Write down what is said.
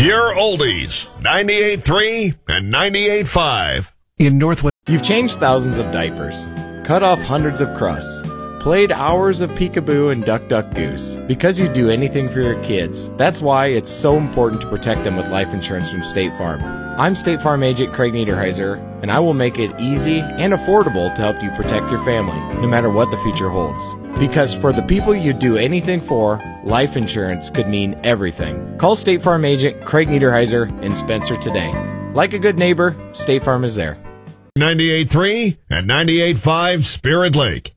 Your oldies, 98.3 and 98.5. In Northwest. You've changed thousands of diapers, cut off hundreds of crusts, played hours of peekaboo and duck duck goose because you do anything for your kids. That's why it's so important to protect them with life insurance from State Farm. I'm State Farm agent Craig Niederheiser, and I will make it easy and affordable to help you protect your family, no matter what the future holds. Because for the people you do anything for, life insurance could mean everything. Call State Farm agent Craig Niederheiser in Spencer today. Like a good neighbor, State Farm is there. 98.3 and 98.5 Spirit Lake.